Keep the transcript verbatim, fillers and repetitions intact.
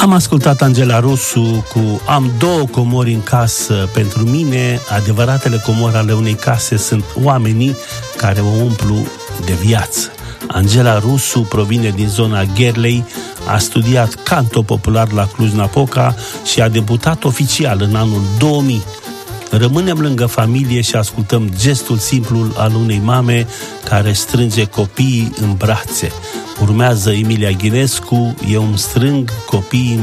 Am ascultat Angela Rusu cu Am două comori în casă. Pentru mine, adevăratele comori ale unei case sunt oamenii care o umplu de viață. Angela Rusu provine din zona Gherlei, a studiat canto popular la Cluj-Napoca și a debutat oficial în anul două mii. Rămânem lângă familie și ascultăm gestul simplu al unei mame care strânge copiii în brațe. Urmează Emilia Ghinescu, Eu îmi strâng copiii